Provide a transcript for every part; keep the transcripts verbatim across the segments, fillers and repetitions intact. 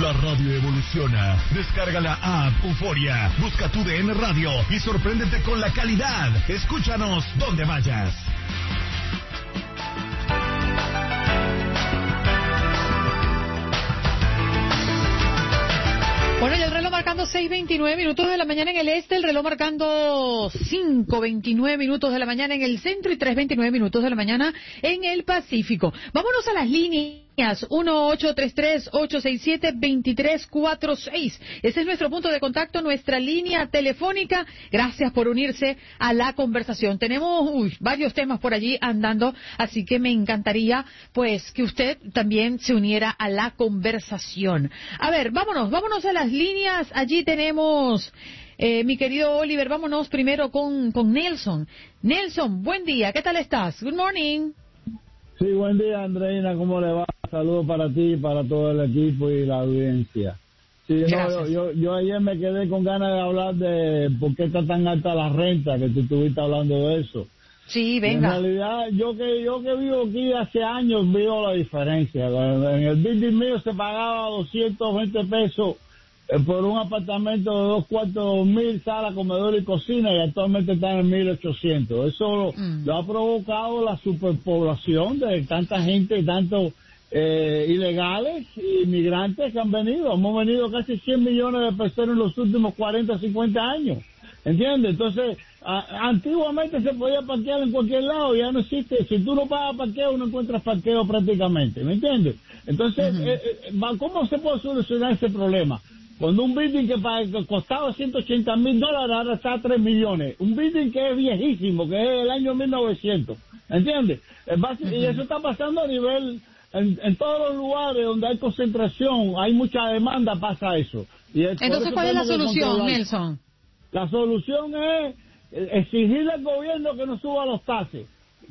La radio evoluciona. Descarga la app Euforia, busca tu D N Radio y sorpréndete con la calidad. Escúchanos donde vayas. Bueno, y el reloj marcando seis veintinueve minutos de la mañana en el este, el reloj marcando cinco veintinueve minutos de la mañana en el centro y tres veintinueve minutos de la mañana en el Pacífico. Vámonos a las líneas. uno ocho tres tres, ocho seis siete, dos tres cuatro seis. Ese es nuestro punto de contacto, nuestra línea telefónica. Gracias por unirse a la conversación. Tenemos uy, varios temas por allí andando, así que me encantaría pues que usted también se uniera a la conversación. A ver, vámonos, vámonos a las líneas. Allí tenemos, eh, mi querido Oliver, vámonos primero con, con Nelson. Nelson, buen día, ¿qué tal estás? Good morning. Sí, buen día, Andreina, ¿cómo le va? Saludos para ti, para todo el equipo y la audiencia. Sí, no, yo, yo ayer me quedé con ganas de hablar de por qué está tan alta la renta, que tú estuviste hablando de eso. Sí, venga. En realidad, yo que yo que vivo aquí hace años veo la diferencia. En el building mío se pagaba doscientos veinte pesos por un apartamento de dos cuartos, mil, sala, comedor y cocina, y actualmente están en mil ochocientos. Eso mm. lo ha provocado la superpoblación de tanta gente, tanto eh, ilegales y inmigrantes que han venido. Hemos venido casi cien millones de personas en los últimos cuarenta, cincuenta años. ¿Entiendes? Entonces, a, antiguamente se podía parquear en cualquier lado, ya no existe. Si tú no pagas parqueo, no encuentras parqueo prácticamente. ¿Me entiendes? Entonces, uh-huh. eh, eh, ¿cómo se puede solucionar ese problema? Cuando un building que, que costaba ciento ochenta mil dólares, ahora está a tres millones. Un building que es viejísimo, que es el año mil novecientos. ¿Entiendes? Uh-huh. Y eso está pasando a nivel, en, en todos los lugares donde hay concentración, hay mucha demanda, pasa eso. Y es, entonces, ¿cuál es la solución, Nelson? La solución es exigirle al gobierno que nos suba los taxes,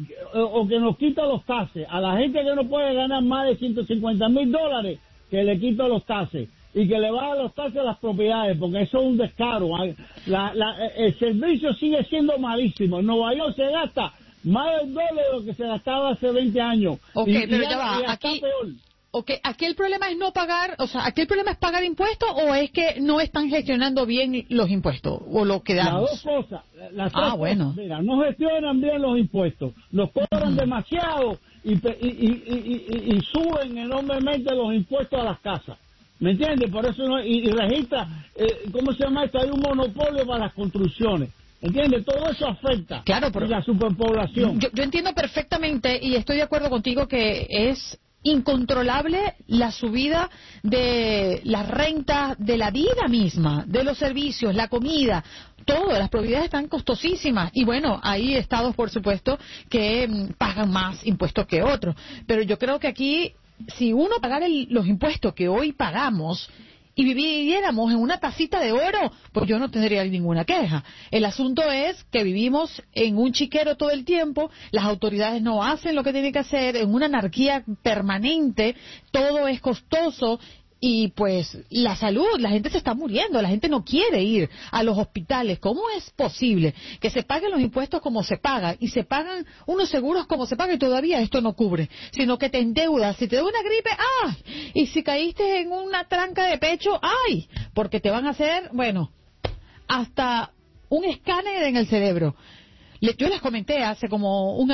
o que nos quita los taxes. A la gente que no puede ganar más de ciento cincuenta mil dólares, que le quita los taxes. Y que le baja los taxes a las propiedades, porque eso es un descaro. La, la, el servicio sigue siendo malísimo. En Nueva York se gasta más del doble de lo que se gastaba hace veinte años. Ok, y, pero y ya va, aquí... peor. Ok, ¿aquí el problema es no pagar, o sea, aquí el problema es pagar impuestos o es que no están gestionando bien los impuestos o lo que damos? Las dos cosas. Las ah, bueno. Cosas. Mira, no gestionan bien los impuestos, nos cobran uh-huh. demasiado y, y, y, y, y, y suben enormemente los impuestos a las casas. ¿Me entiendes? Por eso no, y, y registra, eh, ¿cómo se llama esto? Hay un monopolio para las construcciones. ¿Entiendes? Todo eso afecta claro, pero a la superpoblación. Yo, yo entiendo perfectamente y estoy de acuerdo contigo que es incontrolable la subida de las rentas, de la vida misma, de los servicios, la comida, todo, las propiedades están costosísimas y bueno, hay estados por supuesto que mm, pagan más impuestos que otros, pero yo creo que aquí si uno pagara el, los impuestos que hoy pagamos y viviéramos en una tacita de oro, pues yo no tendría ninguna queja. El asunto es que vivimos en un chiquero todo el tiempo, las autoridades no hacen lo que tienen que hacer, en una anarquía permanente, todo es costoso. Y pues la salud, la gente se está muriendo, la gente no quiere ir a los hospitales. ¿Cómo es posible que se paguen los impuestos como se pagan y se pagan unos seguros como se pagan y todavía esto no cubre? Sino que te endeudas, si te da una gripe, ¡ay! Y si caíste en una tranca de pecho, ¡ay! Porque te van a hacer, bueno, hasta un escáner en el cerebro. Yo les comenté hace como un